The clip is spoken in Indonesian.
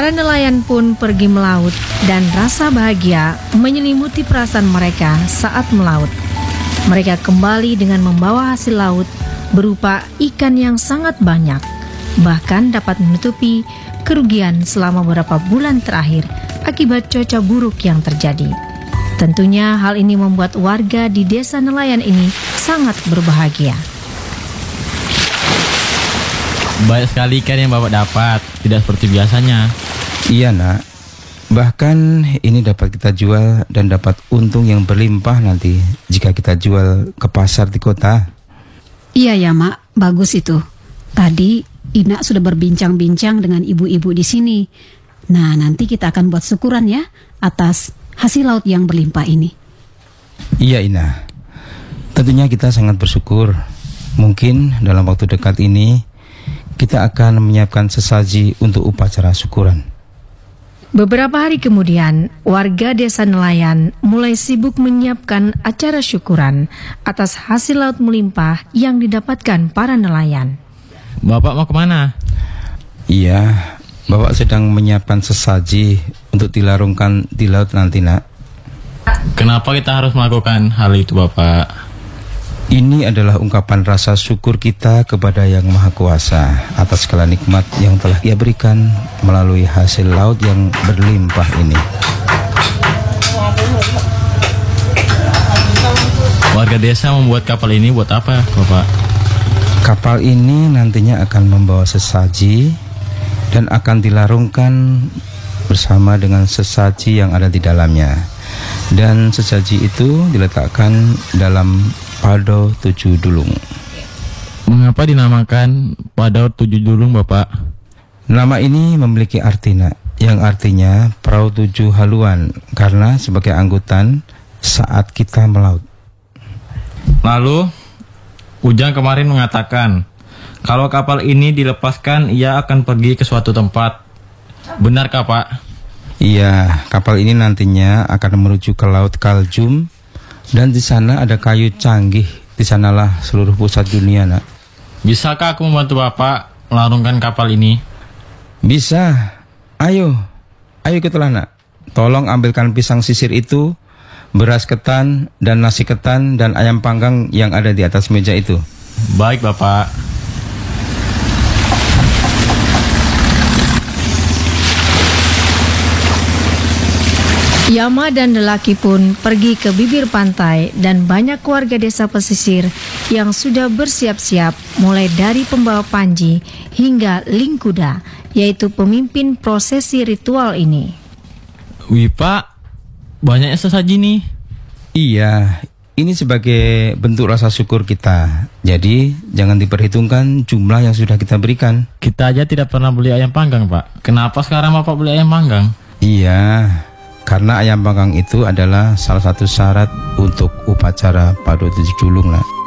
Para nelayan pun pergi melaut dan rasa bahagia menyelimuti perasaan mereka saat melaut. Mereka kembali dengan membawa hasil laut berupa ikan yang sangat banyak, bahkan dapat menutupi kerugian selama beberapa bulan terakhir akibat cuaca buruk yang terjadi. Tentunya hal ini membuat warga di desa nelayan ini sangat berbahagia. Banyak sekali ikan yang Bapak dapat, tidak seperti biasanya. Iya nak, bahkan ini dapat kita jual dan dapat untung yang berlimpah nanti jika kita jual ke pasar di kota. Iya ya Mak, bagus itu. Tadi Ina sudah berbincang-bincang dengan ibu-ibu di sini. Nah, nanti kita akan buat syukuran ya atas hasil laut yang berlimpah ini. Iya Ina, tentunya kita sangat bersyukur. Mungkin dalam waktu dekat ini kita akan menyiapkan sesaji untuk upacara syukuran. Beberapa hari kemudian, warga desa nelayan mulai sibuk menyiapkan acara syukuran atas hasil laut melimpah yang didapatkan para nelayan. Bapak mau kemana? Iya, Bapak sedang menyiapkan sesaji untuk dilarungkan di laut nanti nak. Kenapa kita harus melakukan hal itu Bapak? Ini adalah ungkapan rasa syukur kita kepada Yang Maha Kuasa atas segala nikmat yang telah Ia berikan melalui hasil laut yang berlimpah ini. Warga desa membuat kapal ini buat apa Bapak? Kapal ini nantinya akan membawa sesaji dan akan dilarungkan bersama dengan sesaji yang ada di dalamnya. Dan sesaji itu diletakkan dalam Padau 7 Dulung. Mengapa dinamakan Padau 7 Dulung Bapak? Nama ini memiliki arti nak, yang artinya perahu 7 haluan, karena sebagai angkutan saat kita melaut. Lalu Ujang kemarin mengatakan kalau kapal ini dilepaskan ia akan pergi ke suatu tempat. Benarkah Pak? Iya, kapal ini nantinya akan menuju ke Laut Kaljum. Dan di sana ada kayu canggih. Di sanalah seluruh pusat dunia nak. Bisakah aku membantu Bapak melarungkan kapal ini? Bisa. Ayo ikutlah nak. Tolong ambilkan pisang sisir itu, beras ketan dan nasi ketan dan ayam panggang yang ada di atas meja itu. Baik Bapak. Yama dan lelaki pun pergi ke bibir pantai dan banyak warga desa pesisir yang sudah bersiap-siap mulai dari pembawa panji hingga lingkuda, yaitu pemimpin prosesi ritual ini. Wih Pak, banyaknya sesaji nih. Iya, ini sebagai bentuk rasa syukur kita. Jadi jangan diperhitungkan jumlah yang sudah kita berikan. Kita aja tidak pernah beli ayam panggang Pak. Kenapa sekarang Bapak beli ayam panggang? Iya, karena ayam panggang itu adalah salah satu syarat untuk upacara Padau 7 Dulung nak.